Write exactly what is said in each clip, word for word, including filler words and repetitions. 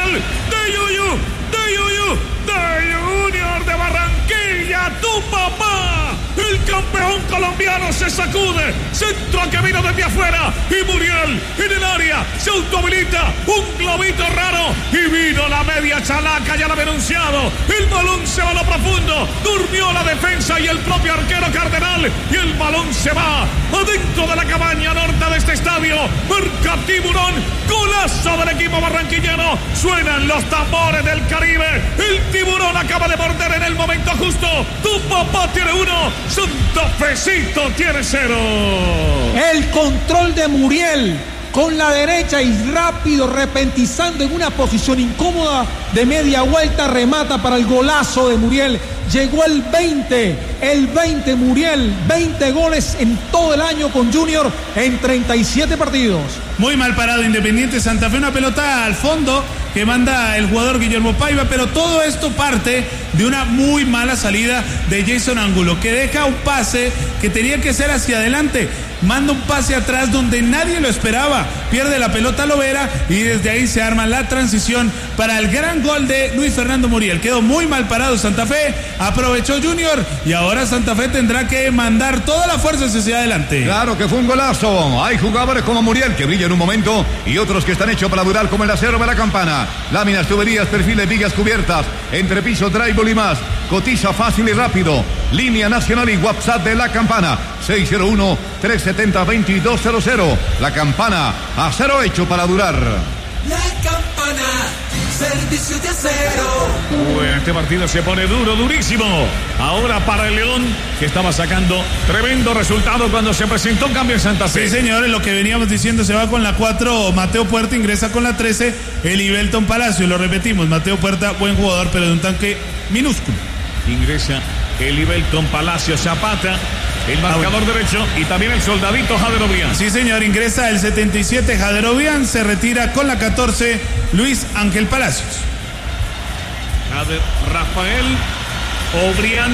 gol de Yuyu, de Yuyu, de Junior de Barranquilla, tu papá. El campeón colombiano se sacude, centro que vino desde afuera y Muriel en el área se autohabilita, un globito raro y vino la media chalaca, ya lo había anunciado, el balón se va a lo profundo, durmió la defensa y el propio arquero Cardenal y el balón se va adentro de la cabaña norte de este estadio, marca Tiburón, golazo del equipo barranquillano, suenan los tambores del Caribe, el Tiburón acaba de morder en el momento justo, tu papá tiene uno, Santa Fecito tiene cero. El control de Muriel con la derecha y rápido repentizando en una posición incómoda de media vuelta, remata para el golazo de Muriel. Llegó el veinte, el veinte Muriel, veinte goles en todo el año con Junior en treinta y siete partidos. Muy mal parado Independiente Santa Fe, una pelota al fondo que manda el jugador Guillermo Paiva, pero todo esto parte de una muy mala salida de Jason Angulo, que deja un pase que tenía que ser hacia adelante, manda un pase atrás donde nadie lo esperaba, pierde la pelota Lovera y desde ahí se arma la transición para el gran gol de Luis Fernando Muriel. Quedó muy mal parado Santa Fe, aprovechó Junior y ahora Santa Fe tendrá que mandar toda la fuerza hacia adelante. Claro que fue un golazo. Hay jugadores como Muriel que brillan en un momento y otros que están hechos para durar, como el acero de la Campana. Láminas, tuberías, perfiles, vigas cubiertas, entrepiso, drywall y más. Cotiza fácil y rápido. Línea nacional y WhatsApp de la Campana seis cero uno, tres siete cero, dos dos cero cero. La Campana, acero hecho para durar. La Campana, servicio de acero. Bueno, este partido se pone duro, durísimo. Ahora para el León, que estaba sacando tremendo resultado cuando se presentó un cambio en Santa Fe. Sí, señores, lo que veníamos diciendo, se va con la cuatro Mateo Puerta, ingresa con la trece el Ibelton Palacio. Lo repetimos, Mateo Puerta, buen jugador, pero de un tanque minúsculo. Ingresa el Ibelton Palacio, Zapata, el marcador derecho, y también el soldadito Jader Obrián. Sí, señor, ingresa el setenta y siete Jader Obrián, se retira con la catorce Luis Ángel Palacios. Jader Rafael Obrián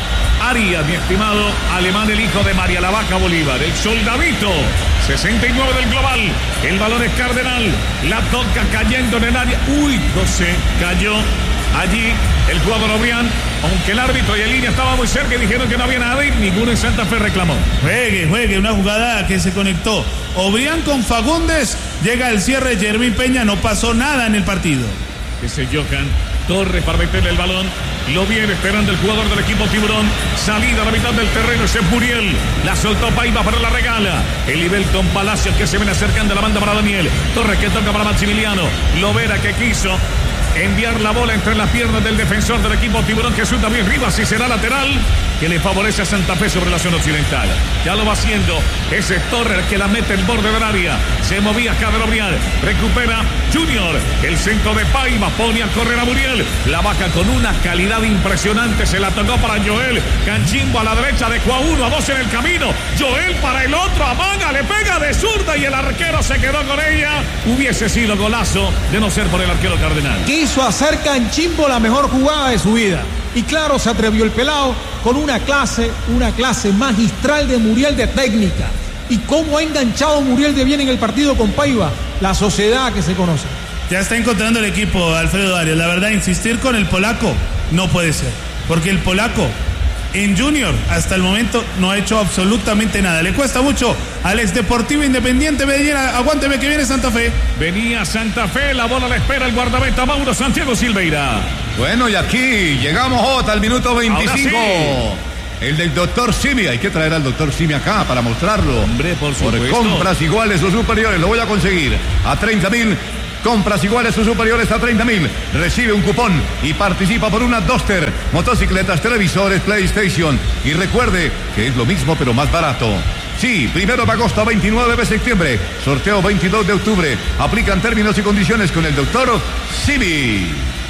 Arias, mi estimado alemán, el hijo de María la Vaca Bolívar, el soldadito, sesenta y nueve del global, el balón es Cardenal, la toca cayendo en el área, uy, no sé, cayó allí el jugador Obrián, aunque el árbitro y el línea estaba muy cerca y dijeron que no había nada y ninguno en Santa Fe reclamó. Juegue, juegue, una jugada que se conectó Obrián con Fagundes, llega el cierre, Jermín Peña, no pasó nada en el partido. Ese Johan Torres para meterle el balón, lo viene esperando el jugador del equipo Tiburón, salida a la mitad del terreno, ese es Muriel, la soltó Paiva para la regala, el Ibelton Palacios que se viene acercando a la banda para Daniel, Torres que toca para Maximiliano, Lovera que quiso enviar la bola entre las piernas del defensor del equipo Tiburón, que suelta bien Rivas y será lateral que le favorece a Santa Fe sobre la zona occidental. Ya lo va haciendo ese Torres que la mete en borde del área, se movía Jader Obrián, recupera Junior, el centro de Paiva, pone a correr a Muriel, la vaca con una calidad impresionante, se la tocó para Joel Canchimbo a la derecha, dejó a uno, a dos en el camino, Joel para el otro, amaga, le pega de zurda y el arquero se quedó con ella. Hubiese sido golazo de no ser por el arquero Cardenal. Quiso hacer Canchimbo la mejor jugada de su vida. Y claro, se atrevió el pelado con una clase, una clase magistral de Muriel de técnica. Y cómo ha enganchado Muriel de bien en el partido con Paiva, la sociedad que se conoce. Ya está encontrando el equipo Alfredo Arias. La verdad, insistir con el polaco no puede ser. Porque el polaco en Junior hasta el momento no ha hecho absolutamente nada. Le cuesta mucho al ex Deportivo Independiente Medellín. Aguánteme que viene Santa Fe. Venía Santa Fe, la bola la espera el guardameta Mauro Santiago Silveira. Bueno, y aquí llegamos, Jota, al minuto veinticinco. Sí. El del doctor Simi. Hay que traer al doctor Simi acá para mostrarlo. Hombre, por supuesto. Por compras iguales o superiores. Lo voy a conseguir a treinta mil. Compras iguales o superiores a treinta mil. Recibe un cupón y participa por una Duster, motocicletas, televisores, PlayStation. Y recuerde que es lo mismo pero más barato. Sí, primero de agosto a veintinueve de septiembre. Sorteo veintidós de octubre. Aplican términos y condiciones con el doctor Simi.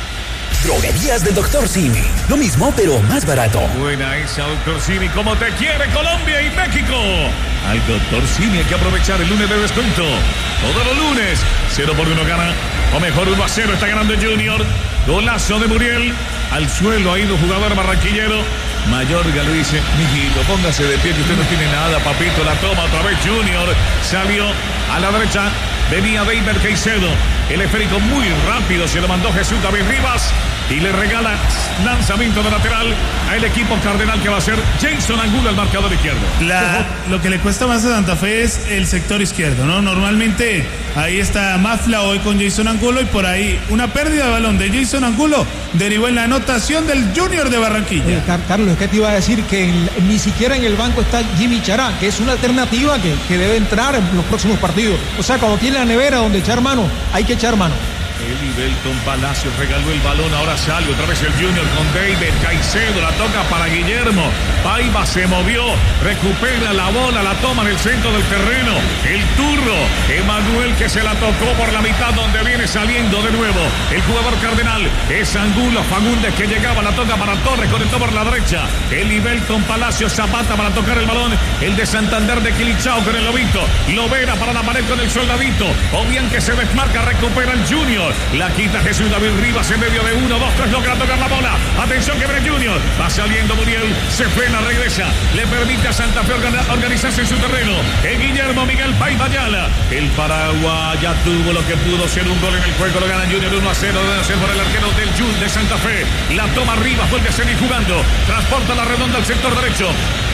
Droguerías del doctor Simi. Lo mismo, pero más barato. Buena esa, doctor Simi. Como te quiere Colombia y México. Al doctor Simi hay que aprovechar el lunes de descuento. Todos los lunes, cero por uno gana. O mejor, uno a cero está ganando Junior. Golazo de Muriel. Al suelo ha ido jugador barranquillero. Mayorga le dice, mijito, póngase de pie que usted no tiene nada, papito. La toma otra vez Junior. Salió a la derecha. Venía David Caicedo. El esférico muy rápido se lo mandó Jesús David Rivas y le regala lanzamiento de lateral al equipo cardenal que va a ser Jason Angulo, el marcador izquierdo. La, lo que le cuesta más a Santa Fe es el sector izquierdo, ¿no? Normalmente ahí está Mafla hoy con Jason Angulo y por ahí una pérdida de balón de Jason Angulo derivó en la anotación del Junior de Barranquilla. Oye, Car Carlos, es que te iba a decir que en, ni siquiera en el banco está Jimmy Chará, que es una alternativa que, que debe entrar en los próximos partidos. O sea, cuando tiene la nevera donde echar mano, hay que echar mano. Eli Belton Palacios regaló el balón, ahora sale otra vez el Junior con David Caicedo, la toca para Guillermo, Paiva se movió, recupera la bola, la toma en el centro del terreno, el turro, Emanuel que se la tocó por la mitad donde viene saliendo de nuevo, el jugador cardenal es Angulo, Fagundes que llegaba, la toca para Torres, conectó por la derecha, Eli Belton Palacios, Zapata para tocar el balón, el de Santander de Quilichao con el Lobito, Lovera para la pared con el Soldadito, o bien que se desmarca, recupera el Junior. La quita Jesús David Rivas en medio de uno, dos, tres, logra tocar la bola. Atención que viene Junior. Va saliendo Muriel, se frena, regresa. Le permite a Santa Fe organizarse en su terreno. El Guillermo Miguel Paiva Ayala. El Paraguay ya tuvo lo que pudo ser un gol en el juego. Lo gana Junior uno a cero. Debe ser por el arquero del Jun de Santa Fe. La toma Rivas, vuelve a seguir jugando. Transporta la redonda al sector derecho.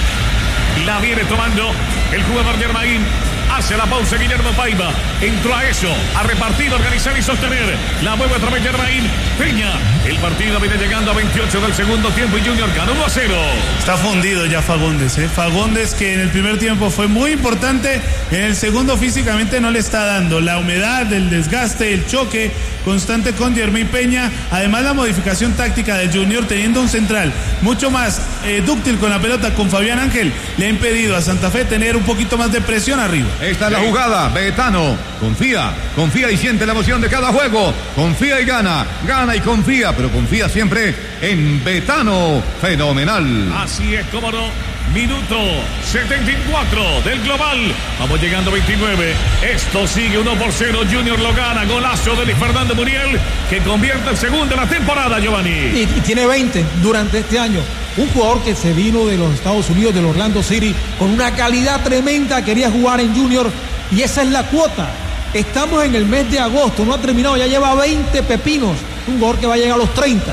La viene tomando el jugador Germain. Hace la pausa Guillermo Paiva. Entró a eso, a repartir, organizar y sostener. La mueve otra vez Germain Peña. El partido viene llegando a veintiocho del segundo tiempo y Junior ganó uno a cero. Está fundido ya Fagundes, ¿eh? Fagundes que en el primer tiempo fue muy importante. En el segundo físicamente no le está dando. La humedad, el desgaste, el choque constante con Germain Peña. Además la modificación táctica del Junior teniendo un central mucho más eh, dúctil con la pelota con Fabián Ángel. Le ha impedido a Santa Fe tener un poquito más de presión arriba. Esta es la jugada, Betano, confía, confía y siente la emoción de cada juego, confía y gana, gana y confía, pero confía siempre en Betano, fenomenal. Así es, cómo no, minuto setenta y cuatro del global, vamos llegando a veintinueve, esto sigue uno por cero, Junior lo gana, golazo de Luis Fernando Muriel, que convierte el segundo en la temporada, Giovanni. Y, y tiene veinte durante este año. Un jugador que se vino de los Estados Unidos, del Orlando City, con una calidad tremenda, quería jugar en Junior y esa es la cuota. Estamos en el mes de agosto, no ha terminado, ya lleva veinte pepinos. Un jugador que va a llegar a los treinta.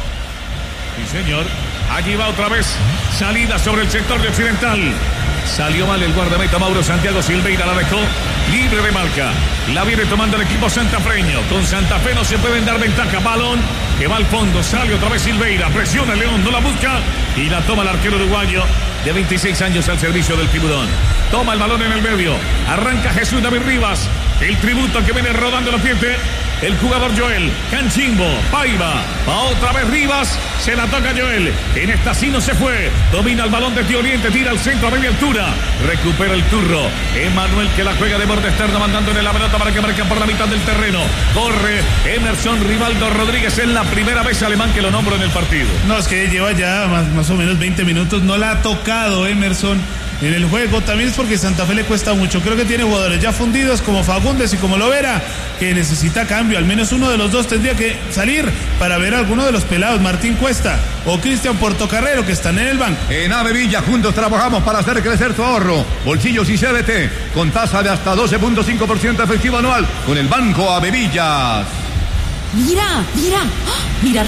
Sí, señor. Allí va otra vez, salida sobre el sector de Occidental. Salió mal el guardameta Mauro Santiago Silveira, la dejó libre de marca. La viene tomando el equipo santafreño. Con Santa Fe no se pueden dar ventaja. Balón que va al fondo, sale otra vez Silveira, presiona el León, no la busca y la toma el arquero uruguayo de veintiséis años al servicio del Tiburón. Toma el balón en el medio, arranca Jesús David Rivas, el tributo que viene rodando los pies de el jugador Joel, Canchimbo, Paiva, va otra vez Rivas, se la toca Joel, en esta sí no se fue, domina el balón desde Oriente, tira al centro a media altura, recupera el turro, Emanuel que la juega de borde externo, mandándole la pelota para que marquen por la mitad del terreno, corre Emerson Rivaldo Rodríguez, es la primera vez alemán que lo nombro en el partido. No, es que lleva ya más, más o menos veinte minutos, no la ha tocado Emerson en el juego, también es porque Santa Fe le cuesta mucho, creo que tiene jugadores ya fundidos como Fagundes y como Lovera, que necesita cambio, al menos uno de los dos tendría que salir para ver a alguno de los pelados, Martín Cuesta o Cristian Portocarrero, que están en el banco. En Avevilla juntos trabajamos para hacer crecer tu ahorro, bolsillos y C B T, con tasa de hasta doce punto cinco por ciento efectivo anual, con el Banco Avevillas. Mira, mira, ¡oh! Mira